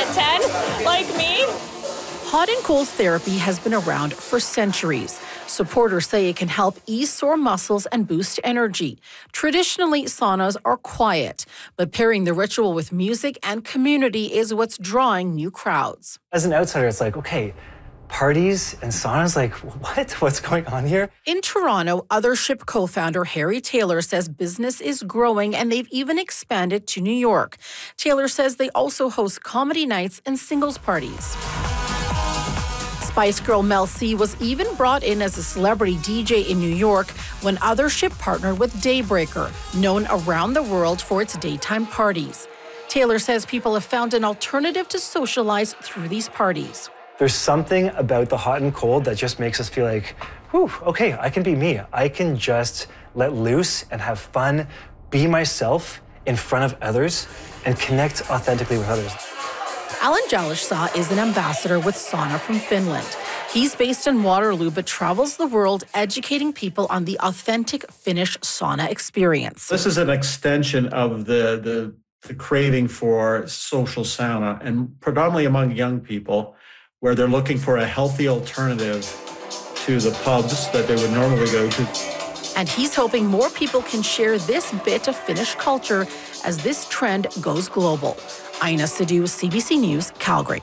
at 10, like me. Hot and cold therapy has been around for centuries. Supporters say it can help ease sore muscles and boost energy. Traditionally, saunas are quiet, but pairing the ritual with music and community is what's drawing new crowds. As an outsider, it's like, okay, parties and saunas, like what? What's going on here? In Toronto, Othership co-founder Harry Taylor says business is growing and they've even expanded to New York. Taylor says they also host comedy nights and singles parties. Spice Girl Mel C was even brought in as a celebrity DJ in New York when Othership partnered with Daybreaker, known around the world for its daytime parties. Taylor says people have found an alternative to socialize through these parties. There's something about the hot and cold that just makes us feel like, whew, okay, I can be me. I can just let loose and have fun, be myself in front of others, and connect authentically with others. Alan Jalishsaw is an ambassador with Sauna from Finland. He's based in Waterloo but travels the world educating people on the authentic Finnish sauna experience. This is an extension of the craving for social sauna, and predominantly among young people, where they're looking for a healthy alternative to the pubs that they would normally go to. And he's hoping more people can share this bit of Finnish culture as this trend goes global. Aina Sidhu, CBC News, Calgary.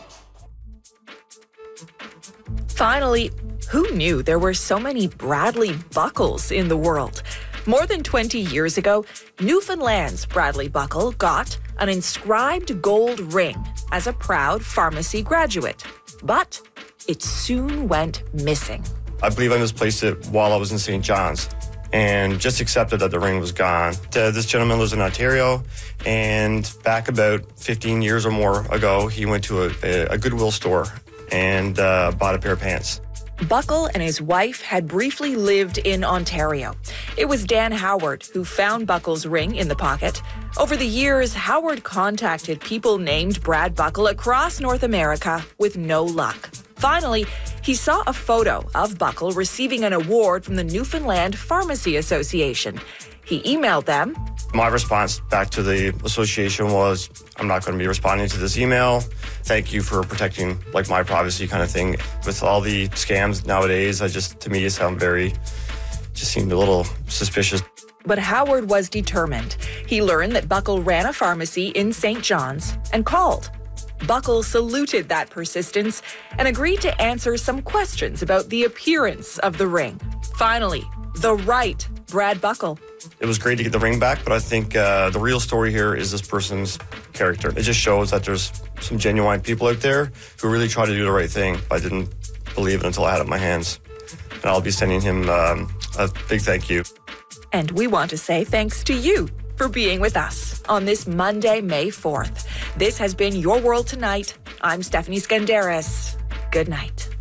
Finally, who knew there were so many Bradley Buckles in the world? More than 20 years ago, Newfoundland's Bradley Buckle got an inscribed gold ring as a proud pharmacy graduate. But it soon went missing. I believe I misplaced it while I was in St. John's and just accepted that the ring was gone. This gentleman lives in Ontario, and back about 15 years or more ago, he went to a Goodwill store and bought a pair of pants. Buckle and his wife had briefly lived in Ontario. It was Dan Howard who found Buckle's ring in the pocket. Over the years, Howard contacted people named Brad Buckle across North America with no luck. Finally, he saw a photo of Buckle receiving an award from the Newfoundland Pharmacy Association. He emailed them. My response back to the association was, I'm not going to be responding to this email. Thank you for protecting my privacy kind of thing. With all the scams nowadays, to me, it seemed a little suspicious. But Howard was determined. He learned that Buckle ran a pharmacy in St. John's and called. Buckle saluted that persistence and agreed to answer some questions about the appearance of the ring. Finally, the right Brad Buckle. It was great to get the ring back, but I think the real story here is this person's character. It just shows that there's some genuine people out there who really try to do the right thing. I didn't believe it until I had it in my hands. And I'll be sending him a big thank you. And we want to say thanks to you for being with us on this Monday, May 4th. This has been Your World Tonight. I'm Stephanie Skandaris. Good night.